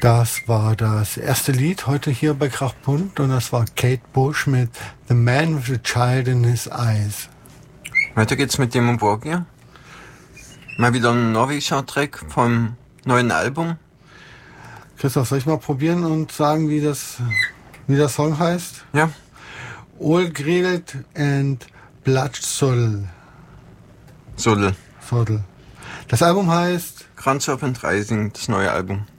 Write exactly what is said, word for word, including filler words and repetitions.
Das war das erste Lied heute hier bei Krachbunt und das war Kate Bush mit The Man with the Child in His Eyes. Weiter geht's mit Dimmu Borgir. Mal wieder ein norwegischer Track vom neuen Album. Christoph, soll ich mal probieren und sagen, wie das, wie der Song heißt? Ja. Olgrild and Blattsol. Sodel. Sodel. Das Album heißt Grand Serpent Rising, das neue Album.